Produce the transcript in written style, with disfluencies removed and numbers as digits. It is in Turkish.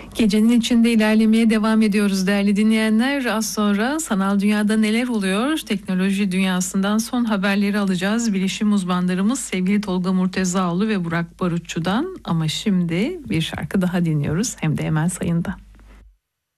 Gecenin içinde ilerlemeye devam ediyoruz değerli dinleyenler. Az sonra sanal dünyada neler oluyor? Teknoloji dünyasından son haberleri alacağız. Bilişim uzmanlarımız sevgili Tolga Murtezaoğlu ve Burak Barutçu'dan. Ama şimdi bir şarkı daha dinliyoruz. Hem de Emel Sayın'da.